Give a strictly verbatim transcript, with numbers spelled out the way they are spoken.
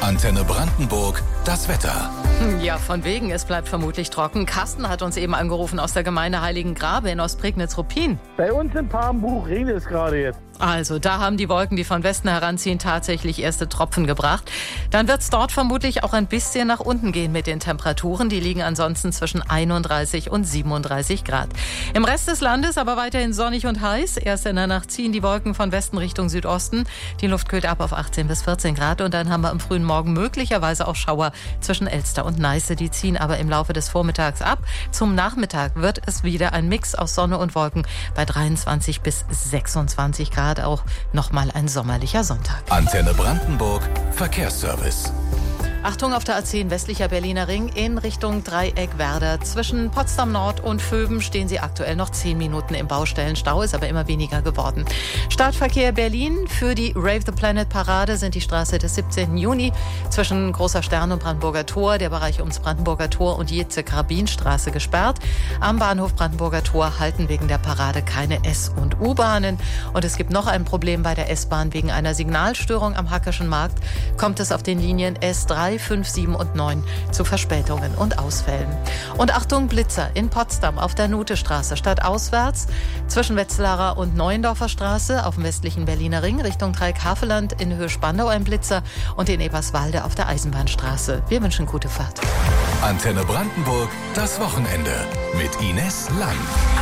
Antenne Brandenburg, das Wetter. Ja, von wegen, es bleibt vermutlich trocken. Carsten hat uns eben angerufen aus der Gemeinde Heiligengrabe in Ostprignitz-Ruppin. Bei uns in Papenbruch regnet es gerade jetzt. Also, da haben die Wolken, die von Westen heranziehen, tatsächlich erste Tropfen gebracht. Dann wird es dort vermutlich auch ein bisschen nach unten gehen mit den Temperaturen. Die liegen ansonsten zwischen einunddreißig und siebenunddreißig Grad. Im Rest des Landes aber weiterhin sonnig und heiß. Erst in der Nacht ziehen die Wolken von Westen Richtung Südosten. Die Luft kühlt ab auf achtzehn bis vierzehn Grad. Und dann haben wir am frühen Morgen möglicherweise auch Schauer zwischen Elster und Neiße. Die ziehen aber im Laufe des Vormittags ab. Zum Nachmittag wird es wieder ein Mix aus Sonne und Wolken bei dreiundzwanzig bis sechsundzwanzig Grad. Auch nochmal ein sommerlicher Sonntag. Antenne Brandenburg, Verkehrsservice. Achtung auf der A zehn westlicher Berliner Ring in Richtung Dreieck Werder. Zwischen Potsdam Nord und Vöben stehen Sie aktuell noch zehn Minuten im Baustellenstau, ist aber immer weniger geworden. Startverkehr Berlin für die Rave the Planet Parade sind die Straße des siebzehnten Juni zwischen Großer Stern und Brandenburger Tor, der Bereich ums Brandenburger Tor und die Jetze-Karabinstraße gesperrt. Am Bahnhof Brandenburger Tor halten wegen der Parade keine S- und U-Bahnen. Und es gibt noch ein Problem bei der S-Bahn. Wegen einer Signalstörung am Hackerschen Markt kommt es auf den Linien S drei, fünf, sieben und neun zu Verspätungen und Ausfällen. Und Achtung, Blitzer in Potsdam auf der Nutestraße stadtauswärts zwischen Wetzlarer und Neuendorfer Straße auf dem westlichen Berliner Ring Richtung Dreieck-Havelland in Höhe Spandau ein Blitzer und in Eberswalde auf der Eisenbahnstraße. Wir wünschen gute Fahrt. Antenne Brandenburg, das Wochenende mit Ines Lang.